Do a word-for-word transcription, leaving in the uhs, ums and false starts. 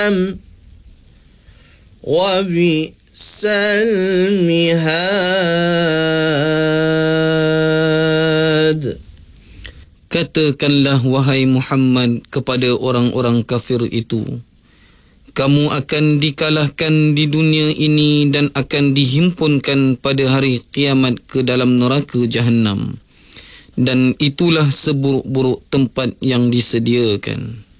وبئس المهاد. Katakanlah wahai Muhammad kepada orang-orang kafir itu, kamu akan dikalahkan di dunia ini dan akan dihimpunkan pada hari kiamat ke dalam neraka Jahannam, dan itulah seburuk-buruk tempat yang disediakan.